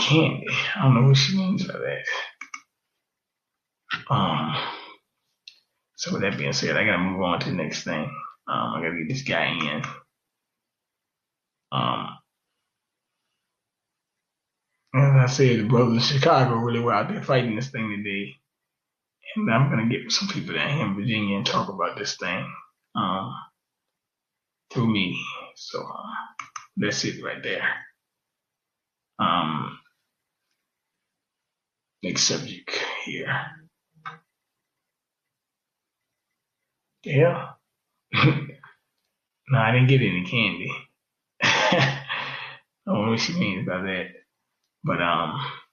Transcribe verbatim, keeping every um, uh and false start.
candy. I don't know what she means by that. Um, so with that being said, I gotta move on to the next thing. Um, I gotta get this guy in. Um, as I said, the brothers in Chicago really were out there fighting this thing today. And I'm gonna get some people down here in Virginia and talk about this thing. Um, through me. So uh, that's it right there. Um, next subject here. Yeah. No, I didn't get any candy. I don't know what she means by that. But um